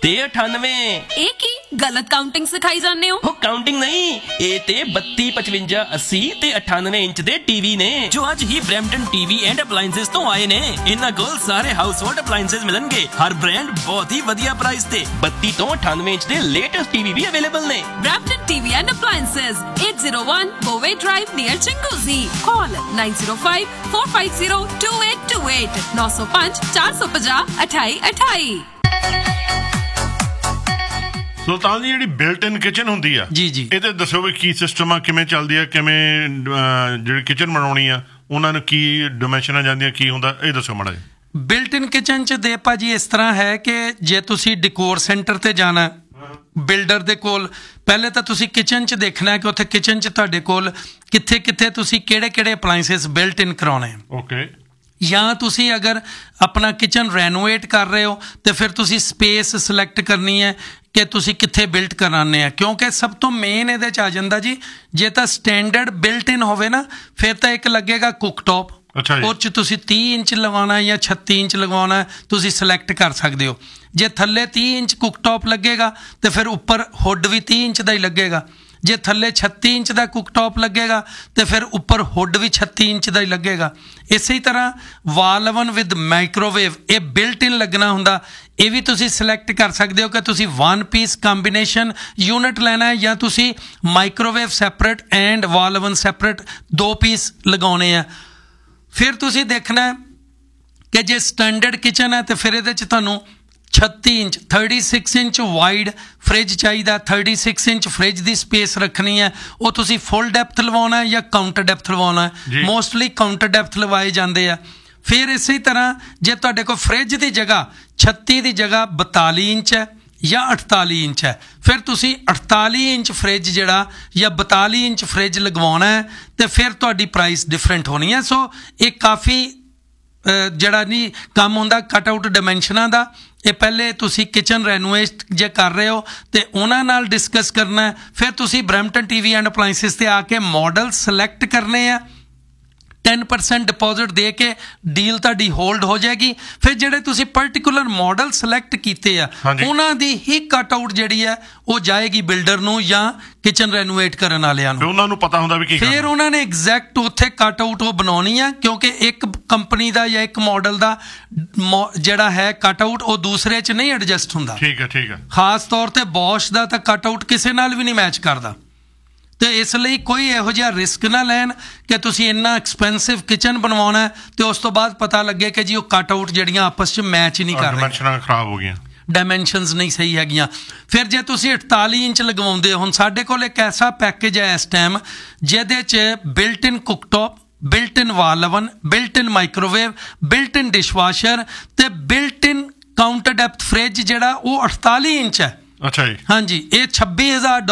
ਤੇ 98। ਇਹ ਕੀ ਗਲਤ ਕਾਊਂਟਿੰਗ ਸਿਖਾਈ ਜਾਂਦੇ ਹੋ? ਉਹ ਕਾਊਂਟਿੰਗ ਨਹੀਂ, ਇਹ ਤੇ 32, 55, 80 ਤੇ 98 ਇੰਚ ਦੇ ਟੀਵੀ ਨੇ ਜੋ ਅੱਜ ਹੀ ਬ੍ਰੈਂਪਟਨ ਟੀਵੀ ਐਂਡ ਅਪਲਾਈਐਂਸਸ ਤੋਂ ਆਏ ਨੇ। ਇਹਨਾਂ ਕੋਲ ਸਾਰੇ ਹਾਊਸਹੋਲਡ ਅਪਲਾਈਐਂਸਸ ਮਿਲਣਗੇ, ਹਰ ਬ੍ਰਾਂਡ ਬਹੁਤ ਹੀ ਵਧੀਆ ਪ੍ਰਾਈਸ ਤੇ। 32 ਤੋਂ 98 ਇੰਚ ਦੇ ਲੇਟੈਸਟ ਟੀਵੀ ਵੀ ਅਵੇਲੇਬਲ ਨੇ। Brampton TV and appliances 801 Boway Drive near Chinguzi. Call 905-450-2828 905 450 2828। ਸੁਲਤਾਨ ਜੀ, ਜਿਹੜੀ ਬਿਲਟ ਇਨ ਕਿਚਨ ਹੁੰਦੀ ਆ ਜੀ ਜੀ, ਇਹਦੇ ਦੱਸੋ ਵੀ ਕੀ ਸਿਸਟਮ ਆ, ਕਿਵੇਂ ਚੱਲਦੀ ਆ, ਕਿਵੇਂ ਜਿਹੜੀ ਕਿਚਨ ਬਣਾਉਣੀ ਆ ਉਹਨਾਂ ਨੂੰ ਕੀ ਡਾਈਮੈਂਸ਼ਨਾਂ ਜਾਂਦੀਆਂ, ਕੀ ਹੁੰਦਾ, ਇਹ ਦੱਸੋ ਮਾੜਾ ਜਿਹਾ। ਬਿਲਟ ਇਨ ਕਿਚਨ 'ਚ ਦੇ ਭਾਜੀ ਇਸ ਤਰ੍ਹਾਂ ਹੈ ਕਿ ਜੇ ਤੁਸੀਂ ਡਿਕੋਰ ਸੈਂਟਰ ਤੇ ਜਾਣਾ ਬਿਲਡਰ ਦੇ ਕੋਲ, ਪਹਿਲੇ ਤਾਂ ਤੁਸੀਂ ਕਿਚਨ 'ਚ ਦੇਖਣਾ ਕਿ ਉੱਥੇ ਕਿਚਨ 'ਚ ਤੁਹਾਡੇ ਕੋਲ ਕਿੱਥੇ ਕਿੱਥੇ ਤੁਸੀਂ ਕਿਹੜੇ ਕਿਹੜੇ ਅਪਲਾਈਐਂਸਸ ਬਿਲਟ ਇਨ ਕਰਾਉਣੇ। ਓਕੇ। ਜਾਂ ਤੁਸੀਂ ਅਗਰ ਆਪਣਾ ਕਿਚਨ ਰੈਨੋਵੇਟ ਕਰ ਰਹੇ ਹੋ ਤੇ ਫਿਰ ਤੁਸੀਂ ਸਪੇਸ ਸਿਲੈਕਟ ਕਰਨੀ ਹੈ ਕਿ ਤੁਸੀਂ ਕਿੱਥੇ ਬਿਲਟ ਕਰਾਉਣੇ ਆ, ਕਿਉਂਕਿ ਸਭ ਤੋਂ ਮੇਨ ਇਹਦੇ 'ਚ ਆ ਜਾਂਦਾ ਜੀ, ਜੇ ਤਾਂ ਸਟੈਂਡਰਡ ਬਿਲਟ ਇਨ ਹੋਵੇ ਨਾ ਫਿਰ ਤਾਂ ਇੱਕ ਲੱਗੇਗਾ ਕੁੱਕਟੌਪ, ਉਹ 'ਚ ਤੁਸੀਂ 30 ਇੰਚ ਲਗਵਾਉਣਾ ਜਾਂ 36 ਇੰਚ ਲਗਵਾਉਣਾ ਤੁਸੀਂ ਸਿਲੈਕਟ ਕਰ ਸਕਦੇ ਹੋ। ਜੇ ਥੱਲੇ 30 ਇੰਚ ਕੁੱਕਟੌਪ ਲੱਗੇਗਾ ਤੇ ਫਿਰ ਉੱਪਰ ਹੁੱਡ ਵੀ 30 ਇੰਚ ਦਾ ਹੀ ਲੱਗੇਗਾ। ਜੇ ਥੱਲੇ 36 ਇੰਚ ਦਾ ਕੁੱਕਟੌਪ ਲੱਗੇਗਾ ਤੇ ਫਿਰ ਉੱਪਰ ਹੁੱਡ ਵੀ 36 ਇੰਚ ਦਾ ਹੀ ਲੱਗੇਗਾ। ਇਸੇ ਤਰ੍ਹਾਂ ਵਾਲ ਓਵਨ ਵਿਦ ਮਾਈਕ੍ਰੋਵੇਵ, ਇਹ ਬਿਲਟ ਇਨ ਲੱਗਣਾ ਹੁੰਦਾ, ਇਹ ਵੀ ਤੁਸੀਂ ਸਿਲੈਕਟ ਕਰ ਸਕਦੇ ਹੋ ਕਿ ਤੁਸੀਂ 1 ਪੀਸ ਕੰਬੀਨੇਸ਼ਨ ਯੂਨਿਟ ਲੈਣਾ ਹੈ ਜਾਂ ਤੁਸੀਂ microwave separate and wall oven separate 2 piece ਲਗਾਉਣੇ ਆ। ਫਿਰ ਤੁਸੀਂ ਦੇਖਣਾ ਕਿ ਜੇ ਸਟੈਂਡਰਡ ਕਿਚਨ ਹੈ ਤੇ ਫਿਰ ਇਹਦੇ 'ਚ ਤੁਹਾਨੂੰ 36 ਇੰਚ 36 ਇੰਚ ਵਾਈਡ ਫਰਿੱਜ ਚਾਹੀਦਾ, 36 ਇੰਚ ਫਰਿੱਜ ਦੀ ਸਪੇਸ ਰੱਖਣੀ ਹੈ। ਉਹ ਤੁਸੀਂ ਫੁੱਲ ਡੈਪਥ ਲਵਾਉਣਾ ਹੈ ਜਾਂ ਕਾਊਂਟਰ ਡੈਪਥ ਲਵਾਉਣਾ ਹੈ, ਮੋਸਟਲੀ ਕਾਊਂਟਰ ਡੈਪਥ ਲਵਾਏ ਜਾਂਦੇ ਆ। ਫਿਰ ਇਸੇ ਤਰ੍ਹਾਂ ਜੇ ਤੁਹਾਡੇ ਕੋਲ ਫਰਿੱਜ ਦੀ ਜਗ੍ਹਾ 36 ਦੀ ਜਗ੍ਹਾ 42 ਇੰਚ ਹੈ ਜਾਂ 48 ਇੰਚ ਹੈ, ਫਿਰ ਤੁਸੀਂ 48 ਇੰਚ ਫਰਿੱਜ ਜਿਹੜਾ ਜਾਂ 42 ਇੰਚ ਫਰਿੱਜ ਲਗਵਾਉਣਾ ਹੈ ਤੇ ਫਿਰ ਤੁਹਾਡੀ ਪ੍ਰਾਈਸ ਡਿਫਰੈਂਟ ਹੋਣੀ ਹੈ। ਸੋ ਇਹ ਕਾਫੀ ਜਿਹੜਾ ਨਹੀਂ ਕੰਮ ਹੁੰਦਾ ਕੱਟ ਆਊਟ ਡਾਈਮੈਂਸ਼ਨਾਂ ਦਾ, ਇਹ ਪਹਿਲੇ ਤੁਸੀਂ ਕਿਚਨ ਰੈਨੋਵੇਟ ਜੇ ਕਰ ਰਹੇ ਹੋ ਤੇ ਉਹਨਾਂ ਨਾਲ ਡਿਸਕਸ ਕਰਨਾ ਹੈ। ਫਿਰ ਤੁਸੀਂ ਬ੍ਰੈਂਪਟਨ ਟੀਵੀ ਐਂਡ ਅਪਲਾਈਐਂਸਸ ਤੇ ਆ ਕੇ ਮਾਡਲ ਸਿਲੈਕਟ ਕਰਨੇ ਆ, 10% ਡਿਪੋਜ਼ਿਟ ਦੇ ਕੇ ਡੀਲ ਤੁਹਾਡੀ ਹੋਲਡ ਹੋ ਜਾਏਗੀ। ਫਿਰ ਜਿਹੜੇ ਤੁਸੀਂ ਪਰਟੀਕੂਲਰ ਮਾਡਲ ਸਿਲੈਕਟ ਕੀਤੇ ਆ ਉਹਨਾਂ ਦੀ ਹੀ ਕੱਟ ਆਊਟ ਜਿਹੜੀ ਹੈ ਉਹ ਜਾਏਗੀ ਬਿਲਡਰ ਨੂੰ ਜਾਂ ਕਿਚਨ ਰੈਨੋਵੇਟ ਕਰਨ ਵਾਲਿਆਂ ਨੂੰ। ਉਹਨਾਂ ਨੂੰ ਪਤਾ ਹੁੰਦਾ ਵੀ ਕੀ ਫਿਰ ਉਹਨਾਂ ਨੇ ਐਗਜ਼ੈਕਟ ਉੱਥੇ ਕੱਟ ਆਊਟ ਉਹ ਬਣਾਉਣੀ ਆ, ਕਿਉਂਕਿ ਇੱਕ ਕੰਪਨੀ ਦਾ ਜਾਂ ਇੱਕ ਮਾਡਲ ਦਾ ਜਿਹੜਾ ਹੈ ਕੱਟ ਆਊਟ ਉਹ ਦੂਸਰੇ 'ਚ ਨਹੀਂ ਐਡਜਸਟ ਹੁੰਦਾ। ਠੀਕ ਹੈ, ਠੀਕ ਹੈ। ਖਾਸ ਤੌਰ ਤੇ ਬੋਸ਼ ਦਾ ਤਾਂ ਕੱਟ ਆਊਟ ਕਿਸੇ ਨਾਲ ਵੀ ਨਹੀਂ ਮੈਚ ਕਰਦਾ, ਤੇ ਇਸ ਲਈ ਕੋਈ ਇਹੋ ਜਿਹਾ ਰਿਸਕ ਨਾ ਲੈਣ ਕਿ ਤੁਸੀਂ ਇੰਨਾ ਐਕਸਪੈਂਸਿਵ ਕਿਚਨ ਬਣਵਾਉਣਾ ਤੇ ਉਸ ਤੋਂ ਬਾਅਦ ਪਤਾ ਲੱਗੇ ਕਿ ਜੀ ਉਹ ਕੱਟ ਆਊਟ ਜਿਹੜੀਆਂ ਆਪਸ 'ਚ ਮੈਚ ਹੀ ਨਹੀਂ ਕਰ ਰਹੀਆਂ, ਡਾਈਮੈਂਸ਼ਨਾਂ ਖਰਾਬ ਹੋ ਗਈਆਂ, ਡਾਇਮੈਂਸ਼ਨਸ ਨਹੀਂ ਸਹੀ ਹੈਗੀਆਂ। ਫਿਰ ਜੇ ਤੁਸੀਂ 48 ਇੰਚ ਲਗਵਾਉਂਦੇ ਹੋ, ਹੁਣ ਸਾਡੇ ਕੋਲ ਇੱਕ ਐਸਾ ਪੈਕੇਜ ਹੈ ਇਸ ਟਾਈਮ ਜਿਹਦੇ 'ਚ ਬਿਲਟ ਇਨ ਕੁੱਕਟੌਪ, ਬਿਲਟ ਇਨ ਵਾਲ ਓਵਨ, ਬਿਲਟ ਇਨ ਮਾਈਕ੍ਰੋਵੇਵ, ਬਿਲਟ ਇਨ ਡਿਸ਼ਵਾਸ਼ਰ ਤੇ ਬਿਲਟ ਇਨ ਕਾਊਂਟਰ ਡੈਪਥ ਫਰਿੱਜ ਜਿਹੜਾ ਉਹ 48 ਇੰਚ ਹੈ। ਅੱਛਾ ਜੀ। ਹਾਂਜੀ, ਇਹ $26,000